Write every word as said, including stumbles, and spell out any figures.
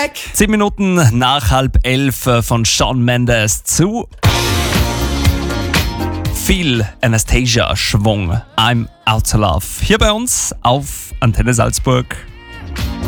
Back. Zehn Minuten nach halb elf von Shawn Mendes zu viel Anastasia Schwung. I'm Out to Love. Hier bei uns auf Antenne Salzburg.